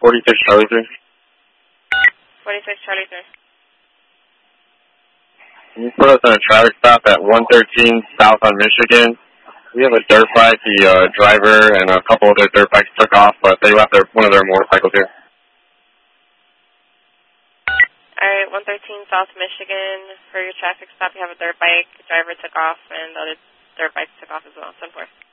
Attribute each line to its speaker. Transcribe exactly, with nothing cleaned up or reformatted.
Speaker 1: forty-six Charlie three.
Speaker 2: forty-six Charlie three.
Speaker 1: Can you put us on a traffic stop at one thirteen South on Michigan? We have a dirt bike. The uh, driver and a couple other dirt bikes took off, but they left their, one of their motorcycles here.
Speaker 2: Alright, one thirteen South Michigan. For your traffic stop, you have a dirt bike. The driver took off, and the other dirt bikes took off as well. ten four.